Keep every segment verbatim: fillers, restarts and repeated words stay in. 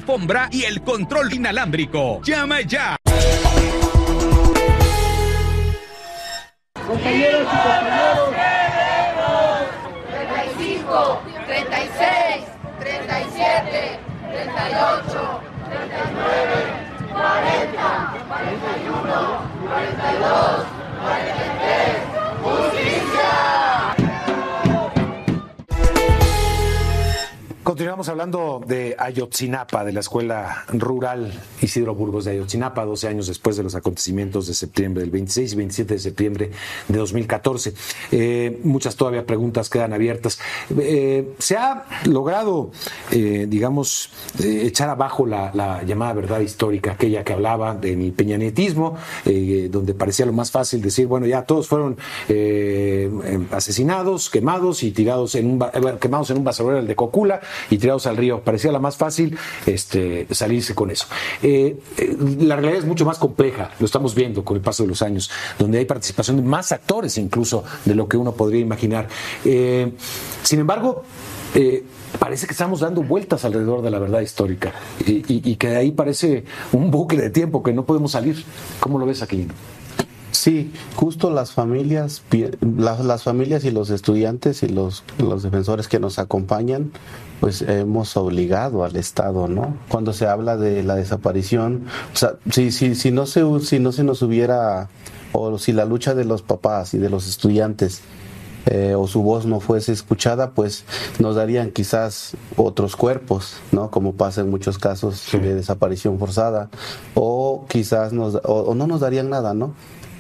alfombra y el control inalámbrico. ¡Llama ya! Compañeros y compañeros. treinta y cinco, treinta y seis, treinta y siete, treinta y ocho, treinta y nueve, cuarenta, cuarenta y uno, cuarenta y dos, cuarenta y tres. ¡Justicia! Continuamos hablando de Ayotzinapa, de la Escuela Rural Isidro Burgos de Ayotzinapa, doce años después de los acontecimientos de septiembre del veintiséis y veintisiete de septiembre de dos mil catorce. Eh, muchas todavía preguntas quedan abiertas. Eh, se ha logrado, eh, digamos, eh, echar abajo la, la llamada verdad histórica, aquella que hablaba de mi peñanietismo, eh, donde parecía lo más fácil decir, bueno, ya todos fueron eh, asesinados, quemados y tirados en un, quemados en un basurero de Cocula y tirados al río. Parecía la más fácil este, salirse con eso. Eh, eh, la realidad es mucho más compleja, lo estamos viendo con el paso de los años, donde hay participación de más actores incluso de lo que uno podría imaginar. Eh, sin embargo, eh, parece que estamos dando vueltas alrededor de la verdad histórica y, y, y que de ahí parece un bucle de tiempo que no podemos salir. ¿Cómo lo ves, Aquilino? Sí, justo las familias, las, las familias y los estudiantes y los, los defensores que nos acompañan, pues hemos obligado al Estado, ¿no? Cuando se habla de la desaparición, o sea, si, si, si no se, si no se nos hubiera, o si la lucha de los papás y de los estudiantes eh, o su voz no fuese escuchada, pues nos darían quizás otros cuerpos, ¿no? Como pasa en muchos casos sí. de desaparición forzada, o quizás nos, o, o no nos darían nada, ¿no?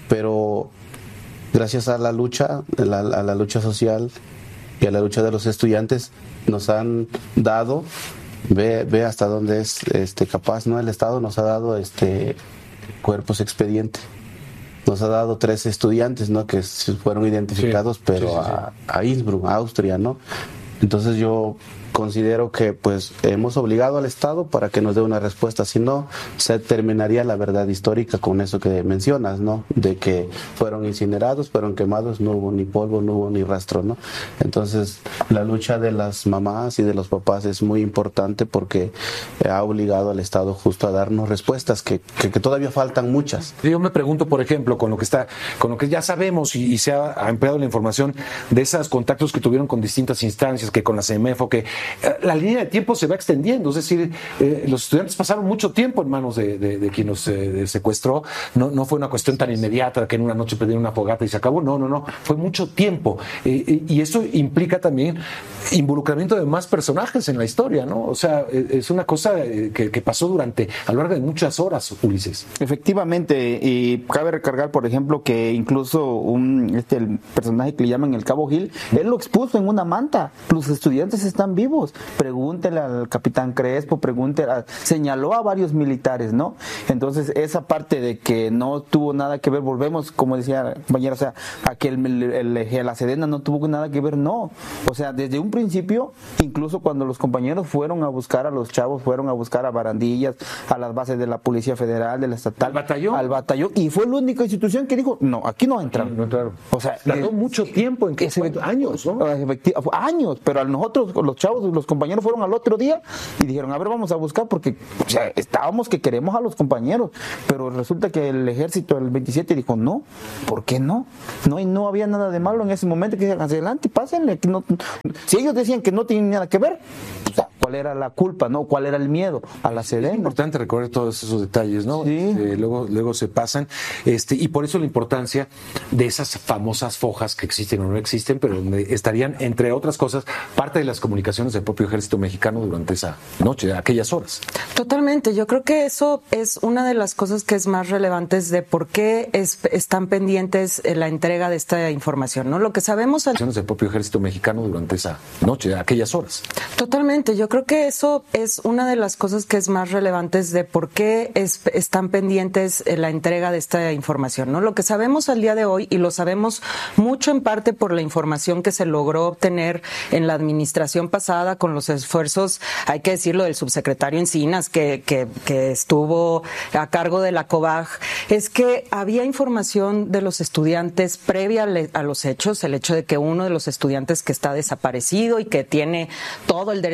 Pero gracias a la lucha, a la, a la lucha social y a la lucha de los estudiantes, nos han dado, ve, ve hasta dónde es este capaz, ¿no? El Estado nos ha dado este cuerpos expediente. Nos ha dado tres estudiantes, ¿no? Que fueron identificados, sí, pero sí, sí, sí. A, a Innsbruck, a Austria, ¿no? Entonces yo considero que pues hemos obligado al Estado para que nos dé una respuesta, si no se terminaría la verdad histórica con eso que mencionas, ¿no? De que fueron incinerados, fueron quemados, no hubo ni polvo, no hubo ni rastro, ¿no? Entonces la lucha de las mamás y de los papás es muy importante porque ha obligado al Estado justo a darnos respuestas que, que, que todavía faltan muchas. Yo me pregunto, por ejemplo, con lo que está, con lo que ya sabemos y, y se ha, ha empleado la información de esos contactos que tuvieron con distintas instancias, que con la CEMEFO, que la línea de tiempo se va extendiendo, es decir, eh, los estudiantes pasaron mucho tiempo en manos de, de, de quien los eh, secuestró, no, no fue una cuestión tan inmediata que en una noche prendieron una fogata y se acabó, no, no, no, fue mucho tiempo, eh, y eso implica también involucramiento de más personajes en la historia, ¿no? O sea, es una cosa que, que pasó durante, a lo largo de muchas horas, Ulises. Efectivamente, y cabe recargar, por ejemplo, que incluso un este el personaje que le llaman el Cabo Gil, él lo expuso en una manta, los estudiantes están vivos. Pregúntele al capitán Crespo, pregúntele, a, señaló a varios militares, ¿no? Entonces, esa parte de que no tuvo nada que ver, volvemos, como decía la compañera, o sea, a que el, el, el, la Sedena no tuvo nada que ver, no. O sea, desde un principio, incluso cuando los compañeros fueron a buscar a los chavos, fueron a buscar a barandillas, a las bases de la Policía Federal, de la Estatal, ¿Al batallón? Al batallón, y fue la única institución que dijo, no, aquí no entran. No, claro. O sea, tardó eh, mucho tiempo, en que años, ¿no? Años, pero a nosotros, los chavos, los compañeros fueron al otro día y dijeron, a ver, vamos a buscar, porque o sea, estábamos que queremos a los compañeros, pero resulta que el ejército el veintisiete dijo, no, ¿por qué no? No, y no había nada de malo en ese momento, que dijeron, adelante, pásenle. Que no, si ellos decían que no tenían nada que ver, o sea, ¿cuál era la culpa, no? ¿Cuál era el miedo? A la Sedena. Es importante recordar todos esos detalles, ¿no? Sí. Eh, luego, luego se pasan, este, y por eso la importancia de esas famosas fojas que existen o no existen, pero donde estarían, entre otras cosas, parte de las comunicaciones del propio ejército mexicano durante esa noche, aquellas horas. Totalmente, yo creo que eso es una de las cosas que es más relevantes de por qué es, están pendientes la entrega de esta información, ¿no? Lo que sabemos al... del propio ejército mexicano durante esa noche, aquellas horas. Totalmente, yo creo que eso es una de las cosas que es más relevantes de por qué es, están pendientes la entrega de esta información, ¿no? Lo que sabemos al día de hoy, y lo sabemos mucho en parte por la información que se logró obtener en la administración pasada con los esfuerzos, hay que decirlo, del subsecretario Encinas, que, que, que estuvo a cargo de la COBAG, es que había información de los estudiantes previa a los hechos, el hecho de que uno de los estudiantes que está desaparecido y que tiene todo el derecho a ser buscado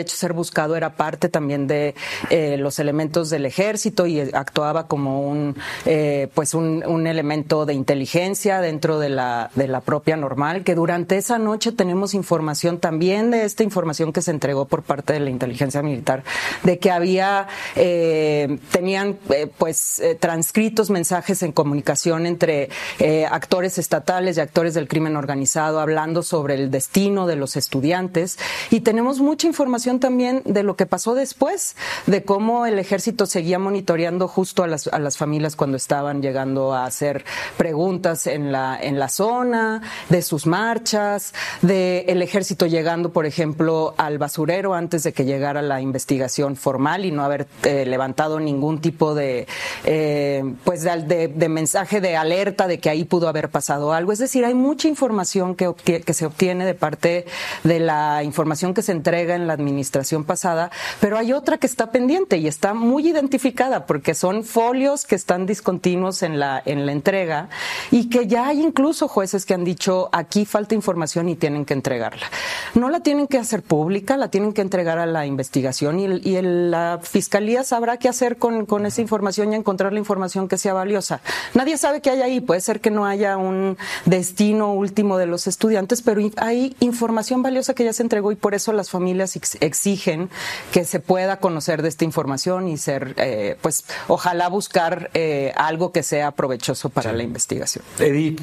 buscado era parte también de eh, los elementos del ejército y actuaba como un eh, pues un, un elemento de inteligencia dentro de la de la propia Normal, que durante esa noche tenemos información también de esta información que se entregó por parte de la inteligencia militar, de que había eh, tenían eh, pues eh, transcritos mensajes en comunicación entre eh, actores estatales y actores del crimen organizado hablando sobre el destino de los estudiantes, y tenemos mucha información también de lo que pasó después, de cómo el ejército seguía monitoreando justo a las, a las familias cuando estaban llegando a hacer preguntas en la, en la zona, de sus marchas, de el ejército llegando, por ejemplo, al basurero antes de que llegara la investigación formal y no haber eh, levantado ningún tipo de, eh, pues de, de, de mensaje de alerta de que ahí pudo haber pasado algo. Es decir, hay mucha información que, que, que se obtiene de parte de la información que se entrega en la administración pasada, pero hay otra que está pendiente y está muy identificada porque son folios que están discontinuos en la, en la entrega, y que ya hay incluso jueces que han dicho aquí falta información y tienen que entregarla. No la tienen que hacer pública, la tienen que entregar a la investigación, y, y el, la fiscalía sabrá qué hacer con, con esa información y encontrar la información que sea valiosa. Nadie sabe qué hay ahí, puede ser que no haya un destino último de los estudiantes, pero hay información valiosa que ya se entregó, y por eso las familias exigen que se pueda conocer de esta información y ser, eh, pues, ojalá buscar eh, algo que sea provechoso para sí. la investigación. Edith.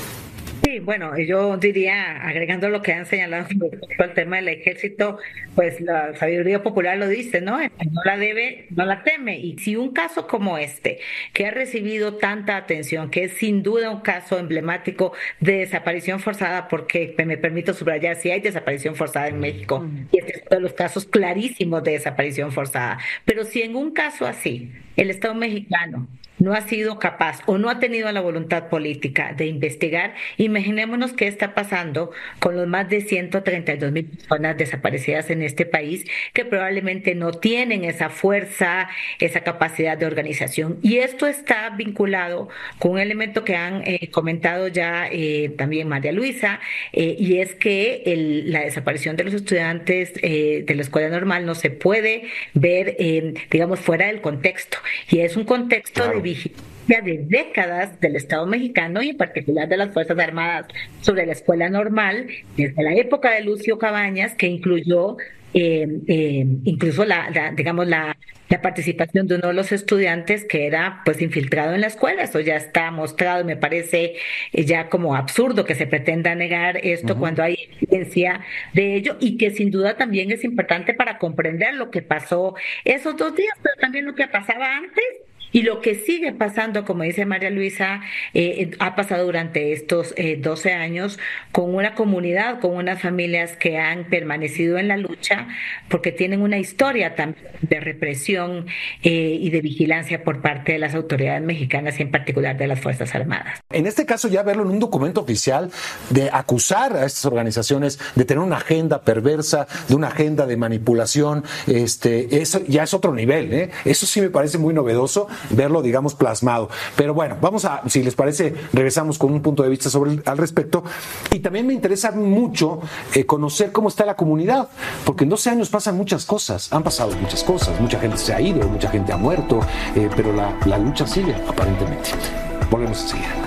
Sí, bueno, yo diría, agregando lo que han señalado respecto al tema del ejército, pues la sabiduría popular lo dice, ¿no? El que no la debe, no la teme. Y si un caso como este, que ha recibido tanta atención, que es sin duda un caso emblemático de desaparición forzada, porque me permito subrayar, si hay desaparición forzada en México, y este es uno de los casos clarísimos de desaparición forzada, pero si en un caso así, el Estado mexicano no ha sido capaz o no ha tenido la voluntad política de investigar, imaginémonos qué está pasando con los más de ciento treinta y dos mil personas desaparecidas en este país, que probablemente no tienen esa fuerza, esa capacidad de organización. Y esto está vinculado con un elemento que han eh, comentado ya eh, también María Luisa, eh, y es que el, la desaparición de los estudiantes eh, de la escuela normal no se puede ver, eh, digamos, fuera del contexto. Y es un contexto claro. de vigilancia de décadas del Estado mexicano y en particular de las Fuerzas Armadas sobre la escuela normal, desde la época de Lucio Cabañas, que incluyó eh, eh, incluso la, la digamos la la participación de uno de los estudiantes que era pues infiltrado en la escuela. Eso ya está mostrado y me parece ya como absurdo que se pretenda negar esto uh-huh. cuando hay evidencia de ello, y que sin duda también es importante para comprender lo que pasó esos dos días, pero también lo que pasaba antes. Y lo que sigue pasando, como dice María Luisa, eh, ha pasado durante estos eh, doce años con una comunidad, con unas familias que han permanecido en la lucha porque tienen una historia también de represión eh, y de vigilancia por parte de las autoridades mexicanas y en particular de las Fuerzas Armadas. En este caso, ya verlo en un documento oficial, de acusar a estas organizaciones de tener una agenda perversa, de una agenda de manipulación, este, eso ya es otro nivel, ¿eh? Eso sí me parece muy novedoso, verlo, digamos, plasmado. Pero bueno, vamos a, si les parece, regresamos con un punto de vista sobre al respecto. Y también me interesa mucho eh, conocer cómo está la comunidad, porque en doce años pasan muchas cosas, han pasado muchas cosas, mucha gente se ha ido, mucha gente ha muerto, eh, pero la, la lucha sigue, aparentemente. Volvemos enseguida.